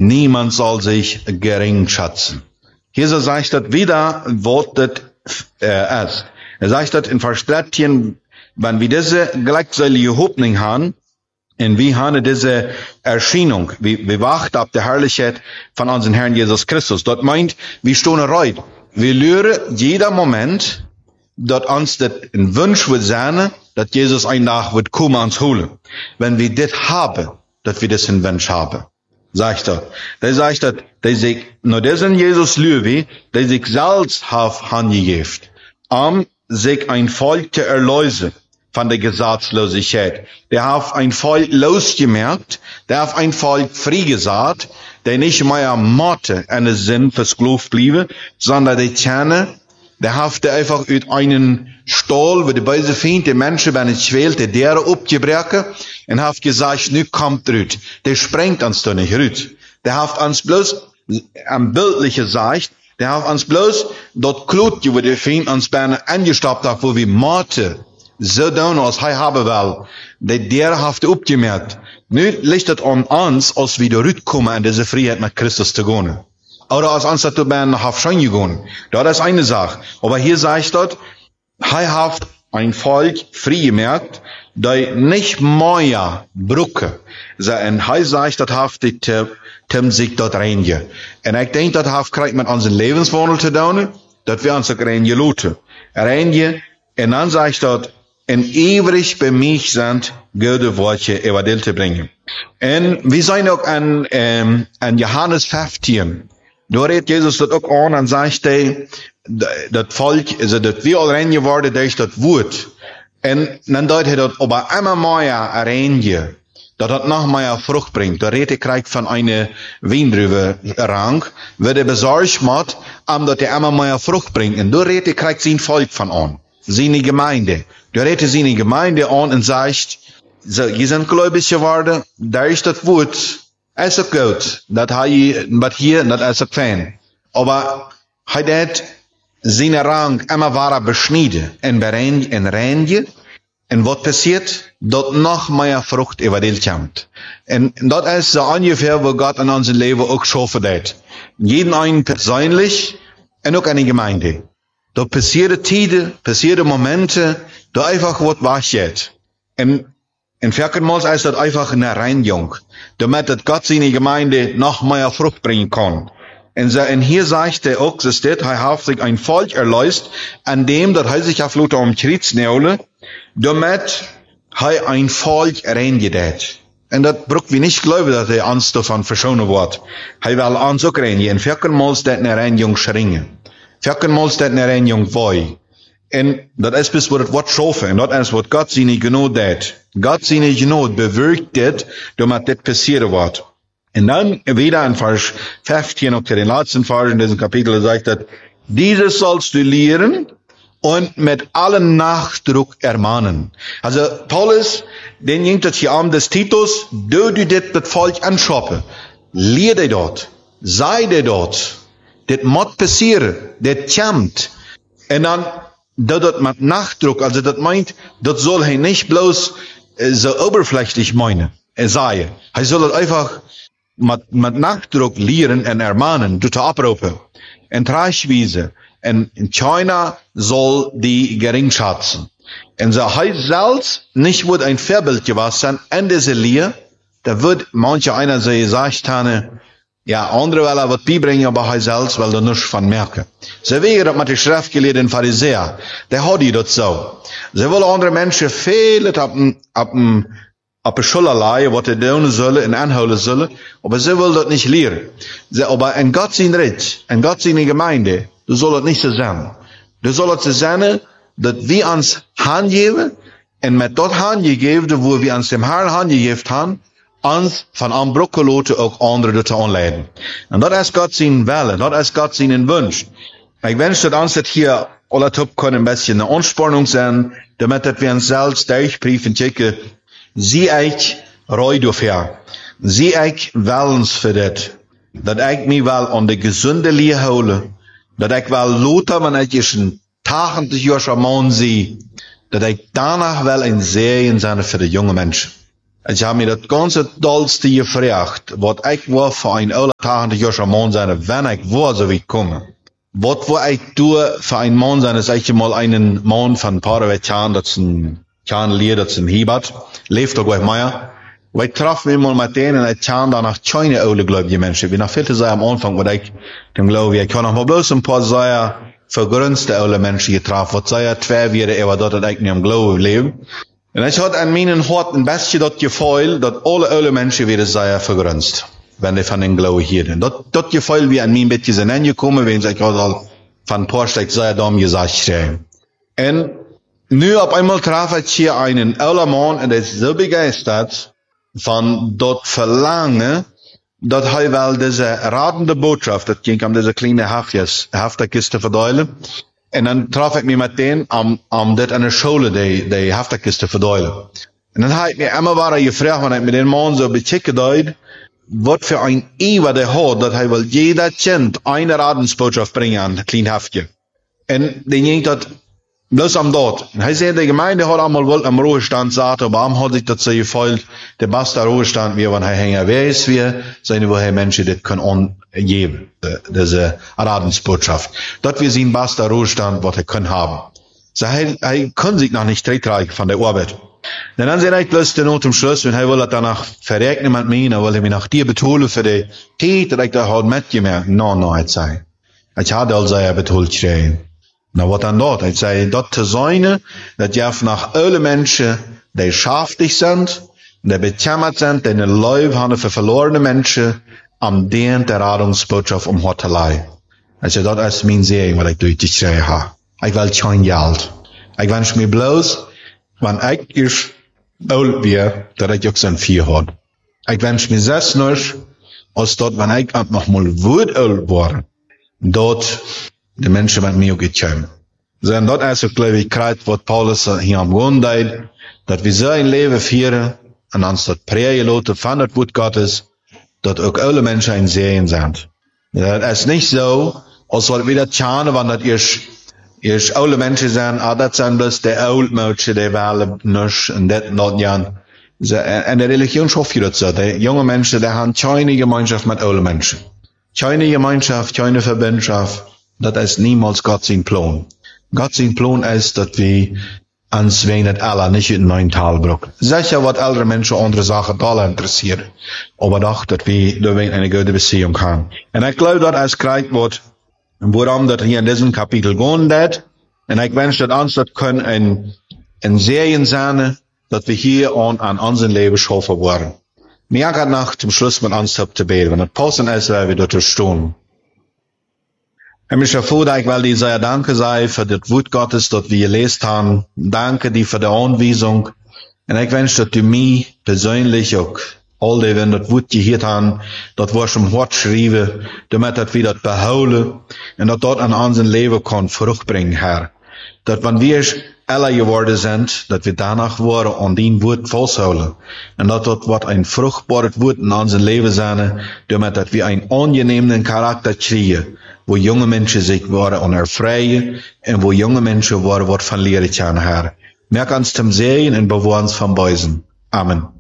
Niemand soll sich gering schätzen. Hier so sagt das wieder, Wort das ist. Sagt das in Vers 13, wenn wir diese gleichselige Hoffnung haben, und wir haben diese Erscheinung, wir warten auf die Herrlichkeit von unserem Herrn Jesus Christus. Das meint, wir stehen bereit. Wir lernen jeder Moment, dass uns das ein Wunsch wird sein, dass Jesus ein Tag wird kommen uns holen. Wenn wir das haben, dass wir das in Wunsch haben. Sagt er. Der sagt, der sich, nur diesen Jesus Löwe, der sich selbst hat angegeben, sich ein Volk zu erlösen von der Gesetzlosigkeit. Der hat ein Volk losgemerkt, der hat ein Volk freigesagt, der nicht mehr Motte eine Sinn versklavt bliebe, sondern der Tjane, der hat einfach uit einen Stall, wo die böse Feind, die Menschen, wenn es schwelt, die Dere abgebrechen, und hat gesagt, nu kommt rüt. Der sprengt uns da nicht rüt. Der hat uns bloß, am bildlichen sagt, der hat uns bloß, dort Klutje, wo der Feind uns beinahe angestoppt hat, wo wir Motte, so down als hij hebben wel, der hat opgemerkt. Nu ligt het aan ons, als we eruit komen in deze vrijheid met Christus te gaan. Oder als ons dat bij een schon gegaan. Dat is eine Sache. Aber hier sagt dat, hij hat ein Volk vrijgemerkt, die nicht mehr brücken. En hij sagt, dat heeft dit, zich dat reinigen. En ik denk dat heeft krijgt met onze levenswandel te doen, dat we ons ook reinigen laten. Reinigen, en dan sagt dat, en ewig bei mich sind, Gottes Worte evangelisch te brengen. En we zijn ook aan Johannes 15. Daar redt Jesus dat ook aan en zegt hij, dat volk, also dat we al rein geworden durch dat woord. En dan duidt hij dat, aber immer mehr reinigen, dat het nog meer Frucht bringt. Da redt hij krijgt van een Wiendruwe-rank, waar hij bezorgd maakt, omdat hij immer mehr Frucht bringt. En daar redt hij krijgt zijn volk van aan. Seine Gemeinde. Da redt er seine Gemeinde an und sagt, so, je sind gläubig geworden, da ist das Wort, ist auch gut, das hij, was hier, das ist auch fein. Aber, hij hat seine Rang immer weiter beschnitten, und reinigen, und was passiert? Dort noch mehr Frucht evangelisch kommt. Und das ist so ungefähr, wo Gott in unserem Leben auch schaffen hat. Jeden einen persönlich, und auch eine Gemeinde. Da passieren Tiden, passieren Momente, da einfach was wachgeht. Und vielmals ist das einfach eine Reinigung, damit das Gott seine Gemeinde noch mehr Frucht bringen kann. Und hier sagt er auch, dass er hat sich ein Volk erlöst, an dem, dass er sich auf Luther Kreuz neule, damit er ein Volk reinigt hat. Und das braucht wir nicht glauben, dass er uns davon verschonen wird. Er will uns auch reinigen. Und vielmals das eine Reinigung schringen. Vielmals dat eine Reinigung woi. En dat is bis wat het wordt schaffen. En dat is wat Gott seine Genade deed. Gott seine Genade bewirkt dit, damit dit passieren wird. En dan wieder in Vers 15, auch zu den letzten Versen in diesem Kapitel, sagt er, dieses sollst du lehren und mit allen Nachdruck ermahnen. Also, Paulus, den ging das hier an des Titus, du dit das Volk anschaffen. Lehr dir dort. Sei dir dort. Das muss passieren, das kommt. Und dann, das mit Nachdruck, also das meint, das soll er nicht bloß so oberflächlich meinen, sagen. Er soll das einfach mit Nachdruck lehren und ermahnen, durch abrufen. Und Traichwiese. Und in China soll die gering schätzen. Und so heißt selbst, nicht wird ein Vorbild gewesen, in dieser Lehre, da wird manche einer so gesagt haben, ja, andere wollen was beibringen, aber er selbst will da nichts von merken. Sie wären mit den schriftgelehrten Pharisäer, der hat die das so. Sie wollen andere Menschen viel ab der Schule leihen, was sie tun sollen und anholen sollen, aber sie wollen das nicht lehren. Aber in Gott sein Reich, in Gott seine Gemeinde, du sollst das nicht so sein. Du sollst so sein, dass wir uns handgeben, und mit dort handgegeben, wo wir uns dem Herrn handgegeben haben, uns von einem Brückelote auch andere dazu anleiten. Und das ist Gott sein Wille, das ist Gott seinen Wunsch. Ich wünsche, dass uns das hier alle top können ein bisschen eine Anspornung sein, damit wir uns selbst durchprüfen, checken, sie ich reu dafür. Sie ich willens für das. Dass ich mich wel an die gesunde Lehre hole. Dass ich wel lothar, wenn ich ein tagentlicher Mann sehe, dass ich danach wel ein Sehen sein für die jungen Menschen. Ich habe mir das ganze dollste gefragt, was ich war für ein alle 80 Jahre Mann sein, wenn ich war so wie komme. Was war ich tue für ein Mann sein, dass ich mal einen Mann von Parawetjan, das ein Lied, das ein Hibat, lebt doch Meier. Weil ich traf mich mal mit denen, ich kann danach keine alle gläubige Menschen. Wie nach viel zu sagen am Anfang, was ich dem glaube, ich kann noch mal bloß ein paar sehr vergrünste alle Menschen getroffen, was sehr schwer wäre, aber dort ich nicht am Glauben leben. Und ich hatte an meinen Hort ein bisschen das Gefühl, dass alle Menschen wieder sehr vergrünzt, wenn die von den Glauben hier sind. Das Gefühl, wie an mir ein bisschen angekommen, wenn ich gerade von Porsteig sehr dumm gesagt habe. Und nu auf einmal traf ich hier einen alten Mann, und der ist so begeistert von dort Verlangen, dass er wel diese ratende Botschaft, das ging diese kleine Hafterkiste verdeulen. Und dann traf ich mich mit denen das an der Schule, die Hafterkiste verdeulen. Und dann habe ich mir immer wieder gefragt, wenn ich mit dem Mann so bezichtigt habe, was für ein Ewa der hat, dass er will jeder Kind eine Ratensbotschaft bringen an klein Haftje. Und den ging das bloß am dort. Und er sagt, die Gemeinde hat einmal wohl am Ruhestand gesagt, aber am hat sich dazu gefolgt, der beste Ruhestand, wie wenn er hängen weiß, wir, seine woher Menschen, das können geben, diese Ratensbotschaft. Dort wir sehen, bester Ruhestand, was er können haben. So, er kann sich noch nicht trägt von der Arbeit. Und dann sagt ich bloß den Not zum Schluss, und er will das danach verrechnen mit mir, er will mich nach dir betonen für die Tät, dass ich da halt mitgemerkt. No, ich sage. Ich hatte also ja betont stehen. Na, wat dan dat? Ik zei, dat te zijn, dat je nach alle Menschen, die schaftig sind, die bejammert sind, die een Leib haben für verlorene Menschen, am dien der Ratungsbotschaft hat te leiden. Also, dat is mijn Segen, wat ik durch dich schreien habe. Ich will kein Geld. Ich wünsche mir bloß, wenn ich old bin, dass ich auch so ein Vieh habe. Ich wünsche mir selbst nicht, als dort, wenn ich noch mal wird old war, dort de Menschen met mir gekommen. Zijn dat is ook, glaube ich, krijgt wat Paulus hier am Grund deed, dat we zo een leven vieren, en ons dat pregeloten van het woord Gottes, dat ook alle Menschen ein Segen sind. Dat is niet zo, als wat we dat tjane, want dat eerst alle Menschen zijn, dat zijn bloß de oud Menschen, die willen niks, en dat Jan. En de religion schafft je dat zo. De jonge Menschen, die hebben keine Gemeinschaft mit alle Menschen. Keine Gemeinschaft, keine Verbundschaft. Dat is niemals Gott zijn Plan. Gott zijn Plan is dat we ons weinig alle niet in een taal broeken. Sicher wat ältere Menschen andere Sachen total interessieren. Aber doch, dat we durch eine gute Beziehung haben. Und ich glaube, dat es krijgt wordt, worum dat hier in diesem Kapitel gehen wird. Und ich wünsche, dat uns dat können ein Serien sein, dat wir hier an unserem Leben schaffen wollen. Mir gaat noch zum Schluss mit uns zu beten. Wenn das passen ist, werden wir dort stehen. Himmlischer Vater, ich will dir sehr danke sei für das Wort Gottes, das wir gelesen haben. Danke dir für die Anweisung. Und ich wünsche, dass du mich persönlich auch all die, wenn das Wort gehört haben, das wir schon Wort schreiben, damit wir das behouden und dass dort an unserem Leben kann Frucht bringen, Herr. Dass wenn wir alle geworden sind, dass wir danach waren und den Wort festhalten. Und dass dort wird ein fruchtbares Wort in unserem Leben sein, damit wir einen angenehmen Charakter kriegen, wo junge Menschen sich waren erfreien und wo junge Menschen waren, wat van leren gaan, Herr. Merk ons zum Sehen und bewahr uns vom Bösen. Amen.